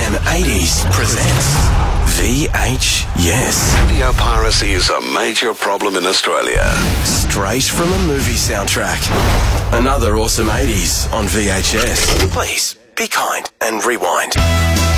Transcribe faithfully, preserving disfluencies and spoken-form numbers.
M eighties presents V H Yes. Video piracy is a major problem in Australia. Straight from a movie soundtrack. Another awesome eighties on V H S. Please, be kind and rewind.